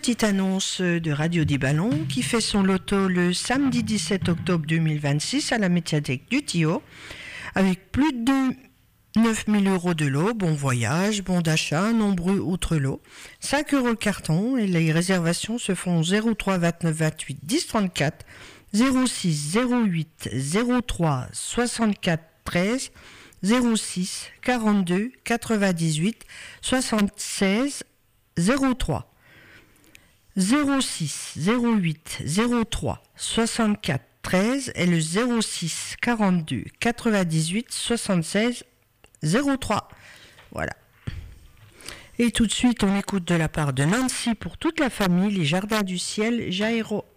petite annonce de Radio des Ballons qui fait son loto le samedi 17 octobre 2026 à la médiathèque du Tillot avec plus de 9 000 € de lot, bon voyage, bon d'achat, nombreux autres lots, 5 € le carton et les réservations se font 03 29 28 10 34, 06 08 03 64 13, 06 42 98 76 03. 06 08 03 64 13 et le 06 42 98 76 03. Voilà. Et tout de suite, on écoute de la part de Nancy pour toute la famille, les Jardins du Ciel, Jairo.